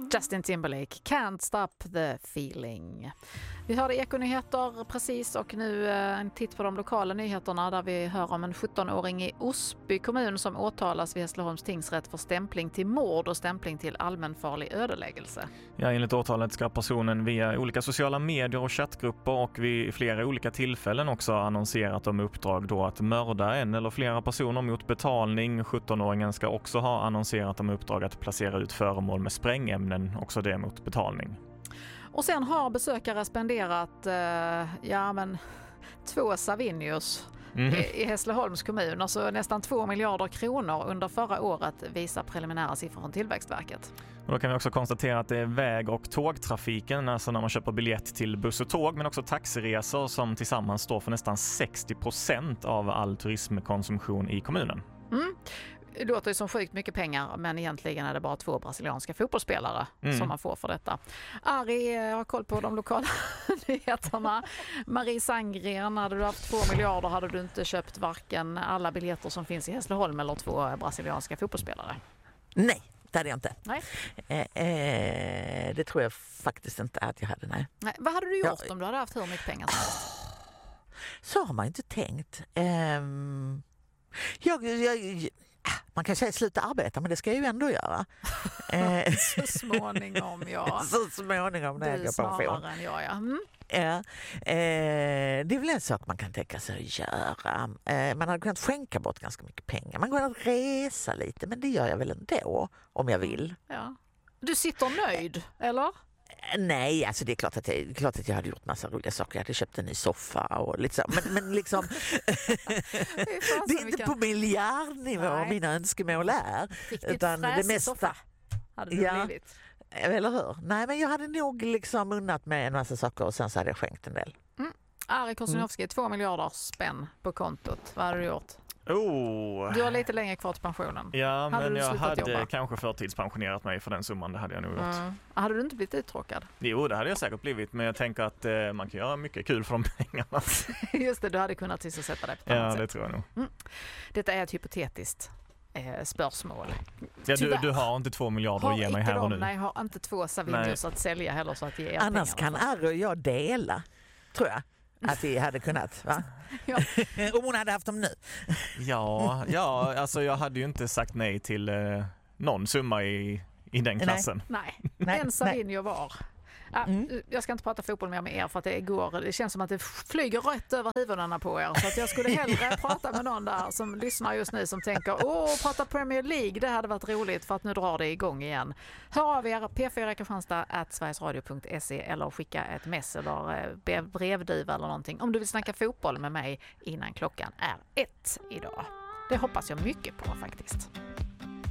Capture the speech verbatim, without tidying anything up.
Justin Timberlake, Can't Stop the Feeling. Vi hörde Ekonyheter precis och nu en titt på de lokala nyheterna där vi hör om en sjuttonåring i Osby kommun som åtalas vid Hässleholms tingsrätt för stämpling till mord och stämpling till allmänfarlig ödeläggelse. Ja, enligt åtalet ska personen via olika sociala medier och chattgrupper och vid flera olika tillfällen också annonserat om uppdrag då att mörda en eller flera personer mot betalning. sjuttonåringen ska också ha annonserat om uppdrag att placera ut föremål med sprängämnen, också det mot betalning. Och sen har besökare spenderat eh, ja, men, två Savinius mm. i, i Hässleholms kommun. Alltså nästan två miljarder kronor under förra året visar preliminära siffror från Tillväxtverket. Och då kan vi också konstatera att det är väg- och tågtrafiken, alltså när man köper biljett till buss och tåg, men också taxiresor som tillsammans står för nästan sextio procent av all turismkonsumtion i kommunen. Mm. Det låter ju som sjukt mycket pengar, men egentligen är det bara två brasilianska fotbollsspelare mm. som man får för detta. Ari har koll på de lokala nyheterna. Marie Sandgren, hade du haft två miljarder hade du inte köpt varken alla biljetter som finns i Hässleholm eller två brasilianska fotbollsspelare. Nej, det hade jag inte. Nej. Eh, eh, det tror jag faktiskt inte att jag hade, nej. nej. Vad hade du gjort ja. om du hade haft hur mycket pengar som helst? Så har man inte tänkt. Um, jag... jag Man kan säga sluta arbeta, men det ska jag ju ändå göra. Så småningom, ja. Så småningom när jag går på pension. än jag, ja. Mm. Ja. Eh, det är väl en sak man kan tänka sig att göra. Eh, man hade kunnat skänka bort ganska mycket pengar. Man kan resa lite, men det gör jag väl ändå om jag vill. Ja. Du sitter nöjd, eller? Nej, alltså det är klart att jag, det är klart att jag hade gjort massa roliga saker. Jag hade köpt en ny soffa och lite så. Men, men liksom det är inte på miljardnivå Nej. mina önskemål är. Riktigt utan det mesta soffa hade du ja, blivit. Eller hur? Nej, men jag hade nog liksom unnat med en massa saker och sen så hade jag skänkt en del. Mm. Ari Kosuniowski, mm. två miljarder spänn på kontot. Vad hade du gjort? Oh. Du har lite längre kvar till pensionen. Ja, hade men jag hade jobba? kanske förtidspensionerat mig för den summan, det hade jag nog gjort. Mm. Hade du inte blivit uttråkad? Jo, det hade jag säkert blivit, men jag tänker att eh, man kan göra mycket kul för de pengarna. Just det, du hade kunnat sysselsätta dig på ett Ja, annat det sätt. tror jag nog. Mm. Detta är ett hypotetiskt eh, spörsmål. Ja, du, du har inte två miljarder att ge mig här och nu. Nej, jag har inte två Savinius att sälja heller så att ge er Annars pengarna. kan Ari och jag dela, tror jag. Att vi hade kunnat, va? Ja. Om hon hade haft dem nu. Ja, ja, alltså jag hade ju inte sagt nej till eh, någon summa i, i den klassen. Nej, nej. En Savinio var. Ja, mm. Jag ska inte prata fotboll mer med er för att det går. Det känns som att det flyger rätt över huvudena på er. Så att jag skulle hellre prata med någon där som lyssnar just nu som tänker åh, prata Premier League, det hade varit roligt för att nu drar det igång igen. Hör av er, p fyra kristianstad at sverigesradio punkt se eller skicka ett mess eller brevduva eller någonting om du vill snacka fotboll med mig innan klockan är ett idag. Det hoppas jag mycket på faktiskt.